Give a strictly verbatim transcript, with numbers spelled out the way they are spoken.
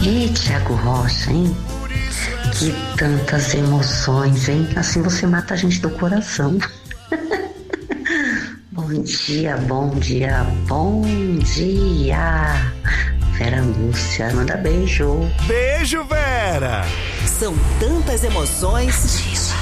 E Thiago Rocha, hein? Que tantas emoções, hein? Assim você mata a gente do coração. Bom dia, bom dia, bom dia. Vera Lúcia, manda beijo. Beijo, Vera. São tantas emoções.